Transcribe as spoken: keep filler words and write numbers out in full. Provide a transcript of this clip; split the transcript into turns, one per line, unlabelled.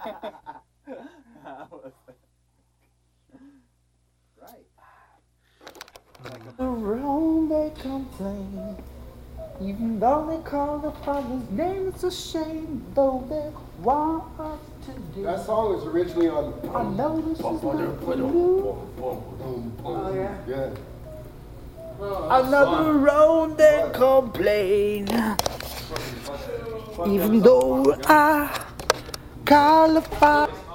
Right.
Around they complain, even though they call the Father's name, it's a shame, though they want us to do.
That song was originally on.
I know this is not for you.
Oh, yeah?
Yeah.
Another round they complain, even though I call the Father.